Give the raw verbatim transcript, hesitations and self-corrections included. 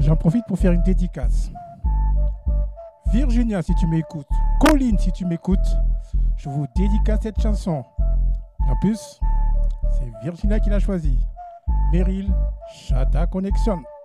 J'en profite pour faire une dédicace. Virginia, si tu m'écoutes, Colline, si tu m'écoutes, je vous dédicace cette chanson. En plus, c'est Virginia qui l'a choisie. Meryl, Chata Connection.